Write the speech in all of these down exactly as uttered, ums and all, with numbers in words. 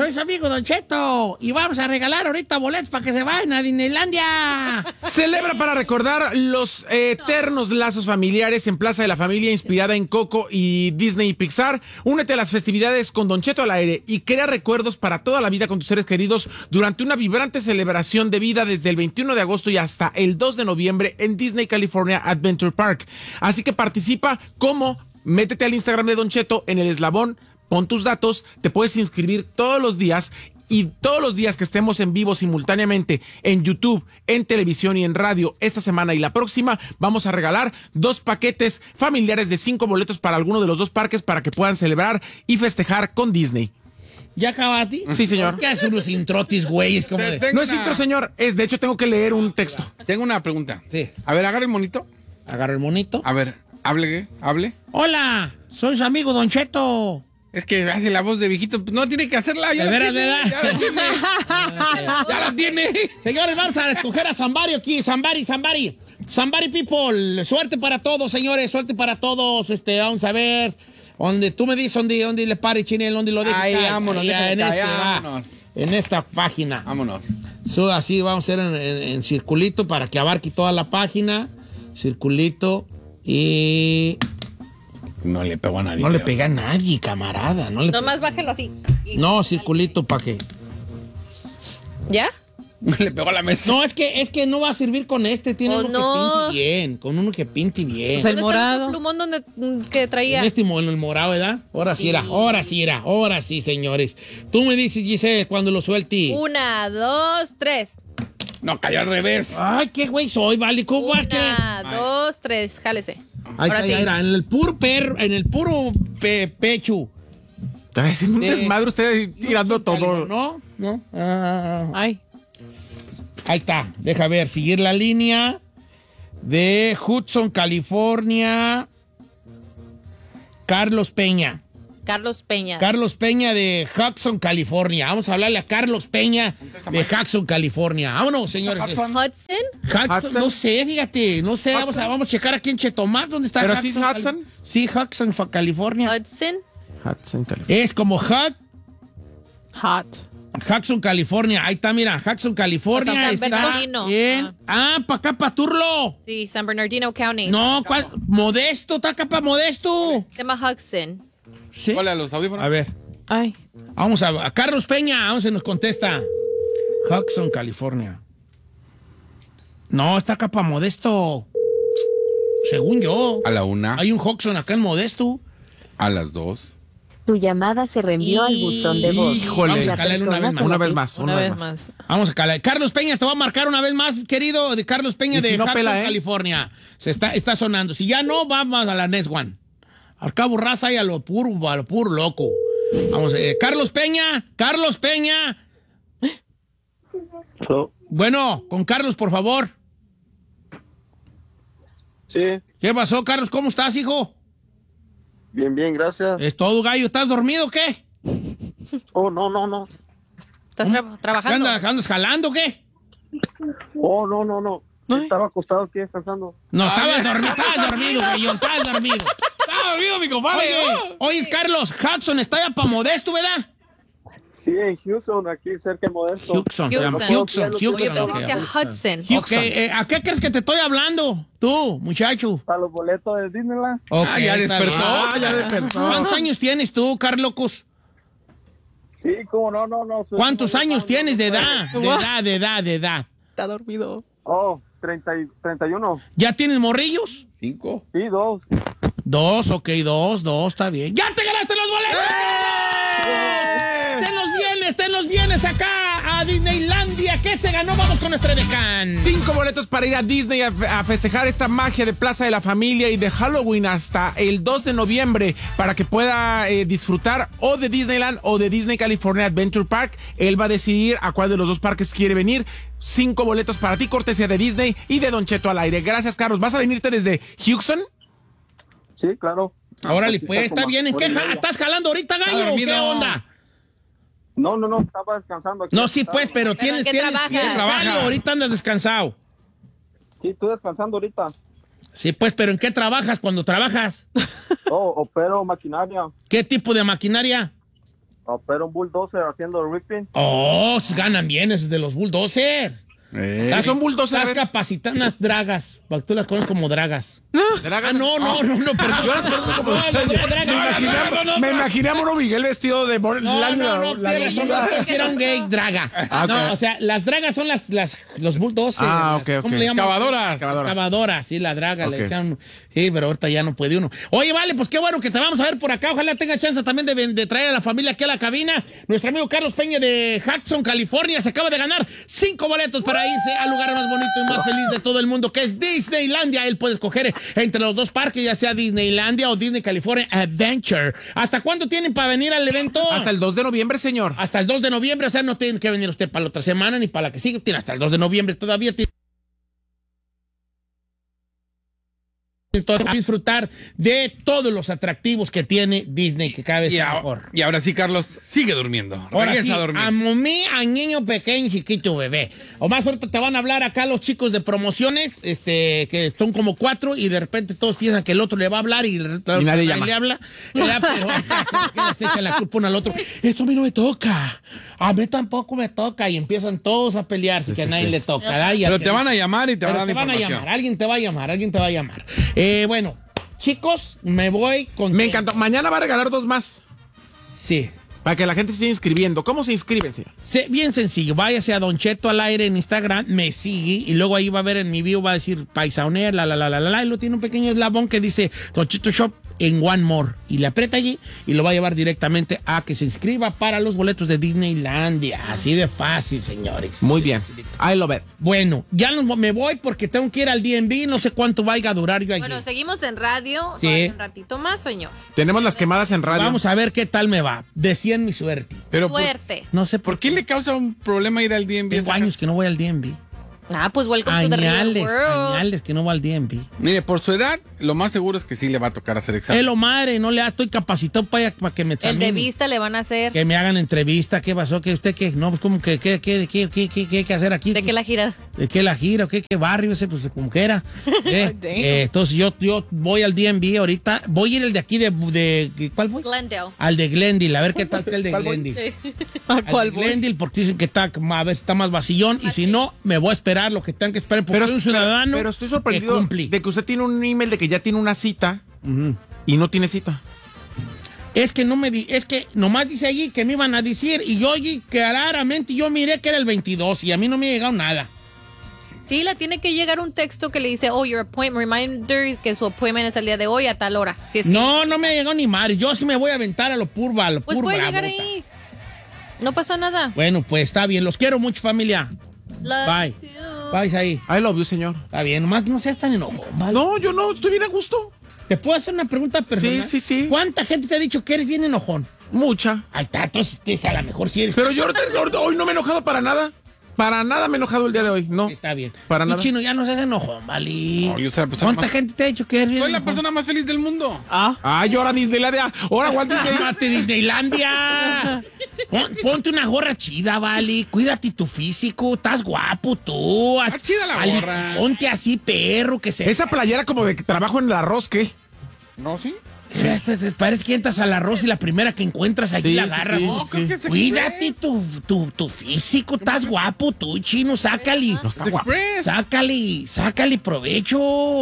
soy su amigo Don Cheto y vamos a regalar ahorita boletos para que se vayan a Disneylandia. Celebra para recordar los eh, eternos lazos familiares en Plaza de la Familia, inspirada en Coco y Disney y Pixar. Únete a las festividades con Don Cheto al aire y crea recuerdos para toda la vida con tus seres queridos durante una vibrante celebración de vida desde el veintiuno de agosto y hasta el dos de noviembre en Disney California Adventure Park. Así que participa como métete al Instagram de Don Cheto en el eslabón, pon tus datos, te puedes inscribir todos los días y todos los días que estemos en vivo simultáneamente en YouTube, en televisión y en radio esta semana y la próxima, vamos a regalar dos paquetes familiares de cinco boletos para alguno de los dos parques para que puedan celebrar y festejar con Disney. ¿Ya acabaste? Sí, señor. Es que hace unos introtis, güey. Como de... No es intro, señor. Es, de hecho, tengo que leer un texto. Tengo una pregunta. Sí. A ver, agarra el monito. Agarra el monito. A ver, hable, hable. Hola, soy su amigo Don Cheto. Es que hace la voz de viejito. No, tiene que hacerla. Ya ¿De la veras, tiene. verdad? Ya la tiene. Ya la tiene. Señores, vamos a escoger a Zambari aquí. Zambari, Zambari. Zambari people. Suerte para todos, señores. Suerte para todos. Este, vamos a ver. Donde tú me dices dónde, dónde le pare, Chinel, dónde lo dejes. Ay, vámonos, Ahí, déjame en, caer, este, va, vámonos. en esta página. Vámonos. So, así vamos a hacer en, en, en circulito para que abarque toda la página. Circulito. Y... No le pegó a nadie. No le creo. pega a nadie, camarada. No, le Nomás bájelo así. pe- no circulito, ¿para qué? ¿Ya? Le pegó a la mesa. No, es que, es que no va a servir con este. Tiene Oh, uno no. que pinte bien. Con uno que pinte bien. ¿Dónde Pues el está morado. el plumón donde, mm, que traía? En este mo- en el morado, ¿verdad? Ahora sí, Sí. era, ahora sí era, ahora sí, señores. Tú me dices, Giselle, cuando lo suelte. Una, dos, tres. No, cayó al revés. Ay, qué güey soy, vale, ¿cómo va que? Una, dos, tres. Jálese. Ahí Ahora está, sí. ya era, en el puro perro, en el puro pe- pecho. Está haciendo un De- desmadre usted tirando todo. ¿No? ¿No? Ah, Ay. ahí está, deja ver, seguir la línea de Hudson, California. Carlos Peña. Carlos Peña. Carlos Peña de Hudson, California. Vamos a hablarle a Carlos Peña de Hudson, California. Vámonos, señores. Hudson. Hudson, Hudson. no sé, fíjate, no sé, vamos a, vamos a checar aquí en Chetomar, ¿dónde está ¿Pero Hudson? sí es Hudson? Cali- Sí, Hudson, fa- California. Hudson. Hudson, California. Es como Hud, Hot. Hudson, California. Ahí está, mira, Hudson, California. San Está Bernardino. en... Ah, para acá, para Turlo. Sí, San Bernardino County. No, ¿cuál? Modesto, está acá para Modesto. Se llama Hudson. Sí. Hola, los audífonos. A ver, Ay. vamos a, a Carlos Peña, vamos a nos contesta. Hudson, California. No, está acá para Modesto. Según yo. A la una, Hay un Hudson acá en Modesto. a las dos. Tu llamada se reenvió al buzón de voz. Híjole. Vamos a La calarle una persona vez más. con Una la vez que- más, Una vez más. Vamos a calar. Carlos Peña, te va a marcar una vez más, querido, de Carlos Peña ¿Y de si no Hudson, pela, eh? California. Se está, está sonando. Si ya no, vamos a la Next One. Al cabo, raza y a lo puro, a lo puro loco. Vamos, eh, Carlos Peña, Carlos Peña. Hello. Bueno, con Carlos, por favor. Sí, ¿Qué pasó, Carlos? ¿Cómo estás, hijo? bien, bien, gracias. ¿Es todo, gallo? ¿Estás dormido o qué? Oh, no, no, no. ¿Estás tra- ¿Qué trabajando? andas, andas jalando o qué? Oh, no, no, no. Estaba acostado aquí descansando. No, estabas dormido, estabas dormido, gallo, estabas dormido. ¡Está dormido, mi compadre! Oye, oye, Carlos, Hudson está ya para Modesto, ¿verdad? Sí, en Houston, aquí cerca de Modesto. Hudson, se llama Houston. Hudson, Yo Hudson. pensé ok. que decía Hudson. Ok, eh, ¿a qué crees que te estoy hablando? Tú, muchacho. Para los boletos de Disneyland. Ok, Ah, ya está despertó. bien. Ah, ya despertó. ¿Cuántos años tienes tú, Carlocos? Sí, cómo no, no, no. soy- ¿Cuántos soy- años no, tienes no, de no, edad? De edad, de edad, de edad. Está dormido. Oh, treinta y, treinta y uno. ¿Ya tienes morrillos? Cinco. Sí, dos. Dos, ok, dos, dos, está bien. ¡Ya te ganaste los boletos! ¡Ten los bienes, ten los bienes acá a Disneylandia! ¿Qué se ganó? Vamos con nuestra decán. Cinco boletos para ir a Disney a, a festejar esta magia de Plaza de la Familia y de Halloween hasta el dos de noviembre para que pueda eh, disfrutar o de Disneyland o de Disney California Adventure Park. Él va a decidir a cuál de los dos parques quiere venir. Cinco boletos para ti, cortesía de Disney y de Don Cheto al aire. Gracias, Carlos. ¿Vas a venirte desde Houston? Sí, claro. Órale, Aquí pues, está como bien. ¿En hora qué y ja- media. estás jalando ahorita, gallo? ¿O dormido. ¿Qué onda? No, no, no, estaba descansando aquí. No, sí, Estaba- pues, pero, tienes, ¿en qué tienes, trabajas? tienes Trabaja. jale, ahorita andas descansado. Sí, estoy descansando ahorita. Sí, pues, pero ¿en qué trabajas cuando trabajas? Oh, opero maquinaria. ¿Qué tipo de maquinaria? No, pero un bulldozer haciendo ripping. Oh, ganan bien esos de los bulldozer. Eh. Estás- son bulldozer, a Estás ver. capacitando unas dragas. Tú las conoces como dragas. Dragas- Ah, no, no, Oh. no, no, perdón. Yo las conozco como No, no, dra- dragas. Me imaginé, No, no, no, me no. imaginé a Moro Miguel vestido de Mor- No, la- no, no, la- tienes razón, no, que era un gay draga. Ah, ok. No, o sea, las dragas son las, las los bulldozers. Ah, las- ok, ¿Cómo ok. le llaman? Excavadoras. Las excavadoras, sí, la draga, le Ok. decían. Sí, pero ahorita ya no puede uno. Oye, vale, pues qué bueno que te vamos a ver por acá. Ojalá tenga chance también de, de traer a la familia aquí a la cabina. Nuestro amigo Carlos Peña de Jackson, California, se acaba de ganar cinco boletos para irse al lugar más bonito y más feliz de todo el mundo, que es Disneylandia. Él puede escoger entre los dos parques, ya sea Disneylandia o Disney California Adventure. ¿Hasta cuándo tienen para venir al evento? Hasta el dos de noviembre, señor. Hasta el dos de noviembre, o sea, no tiene que venir usted para la otra semana ni para la que sigue, tiene hasta el dos de noviembre todavía. Tiene a disfrutar de todos los atractivos que tiene Disney, que cada vez Y, es a- mejor. y ahora sí, Carlos, sigue durmiendo. Ahora Regresa sí, a dormir. a mí, a niño pequeño, chiquito, bebé. O más ahorita te van a hablar acá los chicos de promociones, este, que son como cuatro, y de repente todos piensan que el otro le va a hablar y, el otro Y nadie le llama. habla. ¿Verdad? Pero que les echan la culpa uno al otro. Esto a mí no me toca. A mí tampoco me toca. Y empiezan todos a pelearse, que a nadie le toca. ¿verdad? Y al Pero que te van dice- a llamar y te van a Pero dar te van a información. llamar, alguien te va a llamar, alguien te va a llamar. Eh, bueno, chicos, me voy con... Me encantó. Mañana va a regalar dos más. Sí. Para que la gente se siga inscribiendo. ¿Cómo se inscriben, señor? Sí, bien sencillo, váyase a Don Cheto al aire en Instagram, me sigue y luego ahí va a ver en mi bio, va a decir Paisaoner, la la la la la la, y lo tiene un pequeño eslabón que dice Don Cheto Shop en One More y le aprieta allí y lo va a llevar directamente a que se inscriba para los boletos de Disneylandia. Así de fácil, señores. Muy bien. I love it. Bueno, ya nos- me voy porque tengo que ir al D M V, no sé cuánto vaya a durar yo allí. Bueno, seguimos en radio. Sí. Todavía un ratito más, señor. Tenemos las quemadas en radio. Vamos a ver qué tal me va. Decían mi suerte. Pero ¿por, Fuerte. No sé ¿por qué le causa un problema ir al D M V? Tengo años que no voy al D M V. Ah, pues welcome to the real Añales, world. añales que no voy al D M V. Mire, por su edad, lo más seguro es que sí le va a tocar hacer examen. Elo madre, no le estoy capacitado para, para que me El examinen. de vista le van a hacer. Que me hagan entrevista, ¿qué pasó? ¿Qué usted qué? No, pues como que qué qué qué qué qué qué hay que hacer aquí? ¿De qué la gira? ¿De qué la gira? ¿O qué, qué barrio ese? Pues como que era. Eh, Damn. eh, entonces yo, yo voy al D M V ahorita. Voy a ir el de aquí de, de ¿cuál voy? Glendale. Al de Glendale, a ver qué tal está el de Glendale. ¿A Al cuál de voy? Glendale, porque dicen que está, a ver, está más vacillón. Y si no, me voy a esperar lo que tengan que esperar. Porque soy un ciudadano pero estoy que sorprendido cumple. de que usted tiene un email de que ya tiene una cita Ujú. y no tiene cita. Es que no me di, es que nomás dice allí que me iban a decir y yo allí claramente yo miré que era el veintidós y a mí no me ha llegado nada. Sí, le tiene que llegar un texto que le dice, oh, your appointment reminder, que su appointment es el día de hoy a tal hora. Si es que, No, no me ha llegado ni madre. Yo sí me voy a aventar a lo purba, a lo pues pur puede bravo, llegar ahorita. ahí. No pasa nada. Bueno, pues está bien. Los quiero mucho, familia. Love Bye. you too. Bye ahí. I love you, señor. Está bien. Nomás no seas tan enojón, ¿vale? No, yo no, estoy bien a gusto. ¿Te puedo hacer una pregunta personal? Sí, sí, sí. ¿Cuánta gente te ha dicho que eres bien enojón? Mucha. Ahí está, entonces pues, a lo mejor sí eres. Pero yo ahorita- ahorita- hoy no me he enojado para nada. Para nada me he enojado el día de hoy, no. Está bien. Para Tú, nada. Chino, ya no seas enojón, ¿vale? No, yo soy la persona ¿Cuánta más- gente te ha dicho que eres bien Soy la enojón? persona más feliz del mundo. Ah, Ay, ahora Disneylandia. Ahora Walt Disney. ¡Cálmate, Disneylandia! Pon- Ponte una gorra chida, vale. Cuídate tu físico. Estás guapo tú. Está chida la Ali- gorra. Ponte así, perro, que se... Esa playera como de que trabajo en el arroz, ¿qué? ¿No, sí? Te- te- te Parece que entras al arroz y la primera que encuentras allí Sí, la sí, agarras. sí, ¿no? sí, sí. que se Cuídate tu, tu, tu físico. Estás guapo tú, Chino. Sácale. No está guapo. Express. Sácale. Sácale provecho.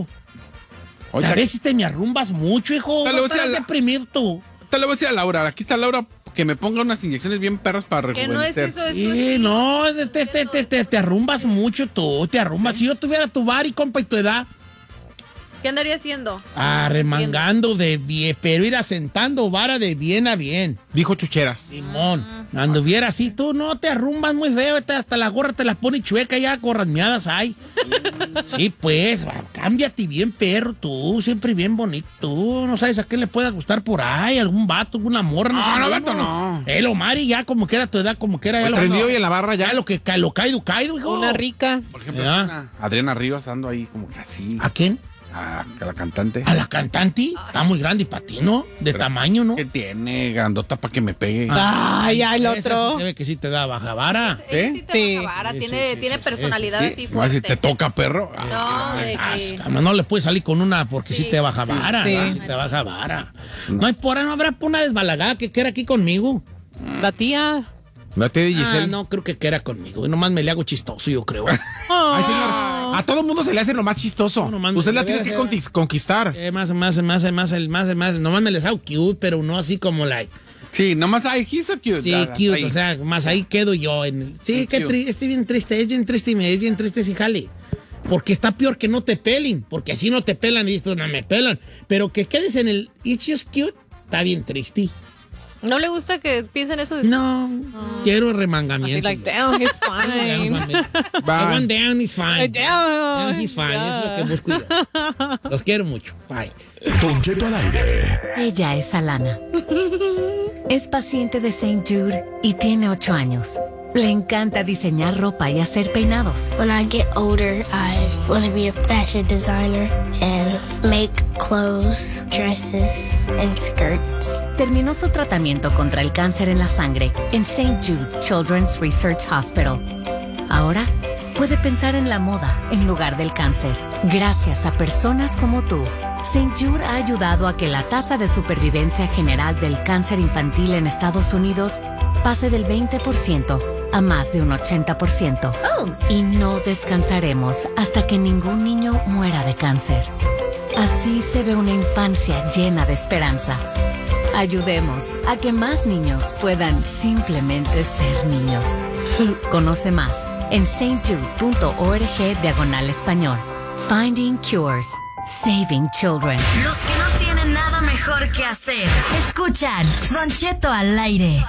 Oiga, A veces te me arrumbas mucho, hijo. Te lo No voy a decir estás a la- deprimido tú. te lo voy a decir a Laura. Aquí está Laura, que me ponga unas inyecciones bien perras para Que no es rejuvenecer. eso, es Sí, no, te, te, te, te, te arrumbas mucho tú, te arrumbas. Si yo tuviera tu bar y compa y tu edad, ¿Qué andaría haciendo? arremangando de bien, pero ir asentando vara de bien a bien. Dijo chucheras. Simón, anduviera así, tú no te arrumbas muy feo, te- hasta la gorra te la pone chueca, ya gorrañadas hay. Sí, pues, va, cámbiate bien, perro, tú, siempre bien bonito, tú, no sabes a quién le pueda gustar por ahí, algún vato, alguna morra. No, sé, no, uno. vato, no. El Omari ya como que era tu edad, como que era ya El lo, prendido y en la barra ya ya. lo que ca- lo caído, caído, hijo. una rica. Por ejemplo, Ya. una Adriana Ríos ando ahí como que así. ¿A quién? A, a la cantante. ¿A la cantante? Está muy grande para ti, ¿no? De tamaño, ¿no? Que tiene grandota para que me pegue. Ay, ay, el Esa sí otro. se ve que sí te da baja vara. Ella sí te Sí. va a acabar, Sí, tiene, sí, sí, tiene sí, personalidad sí, así No, si fuerte. te toca, perro. No, de Ah, que... no le puedes salir con una porque sí, Sí. te baja vara. Sí. ¿no? Sí te baja vara. No hay por ahí, no habrá por una desbalagada que quiera aquí conmigo. La tía. La tía de Giselle. Ah, no, creo que era conmigo. Nomás me le hago chistoso, yo creo. Ay, señor, a todo mundo se le hace lo más chistoso. No, nomás Usted me- la tienes que conquis- conquistar. Eh, más, más, más, más, más, más, más. Nomás me les hago cute, pero no así como la... Sí, nomás, ay, he's so cute. Sí, Ya, cute, ahí. o sea, más ahí quedo yo. En el- sí, Sí, qué cute. triste, estoy bien triste, es bien triste, me- es bien triste ese jale. Porque está peor que no te pelen, porque así no te pelan y dices, no me pelan. Pero que quedes en el it's just cute, está bien triste. ¿No le gusta que piensen eso de No, quiero Así remangamiento. like, damn, he's Down, fine. mami. I want down is fine. Down, Down is fine, eso es lo que busco yo. Los quiero mucho. Bye. Don Cheto al aire. Ella es Alana. Es paciente de Saint Jude y tiene ocho años. Le encanta diseñar ropa y hacer peinados. When I get older, I want to be a fashion designer and make clothes, dresses, and skirts. Terminó su tratamiento contra el cáncer en la sangre en Saint Jude Children's Research Hospital. Ahora puede pensar en la moda en lugar del cáncer. Gracias a personas como tú, Saint Jude ha ayudado a que la tasa de supervivencia general del cáncer infantil en Estados Unidos pase del veinte por ciento a más de un ochenta por ciento. Y no descansaremos hasta que ningún niño muera de cáncer. Así se ve una infancia llena de esperanza. Ayudemos a que más niños puedan simplemente ser niños. Conoce más en saintjude.org diagonal español. Finding Cures. Saving Children. Los que no tienen nada mejor que hacer, escuchan Don Cheto al aire.